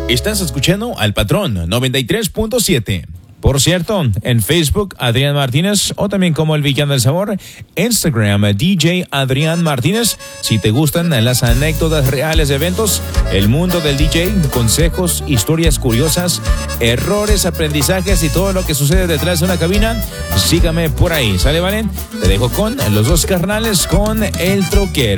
Estás escuchando al Patrón 93.7. Por cierto, en Facebook, Adrián Martínez, o también como El Villano del Sabor, Instagram, DJ Adrián Martínez. Si te gustan las anécdotas reales de eventos, el mundo del DJ, consejos, historias curiosas, errores, aprendizajes y todo lo que sucede detrás de una cabina, sígame por ahí, ¿sale, vale? Te dejo con los dos carnales, con El Troquero.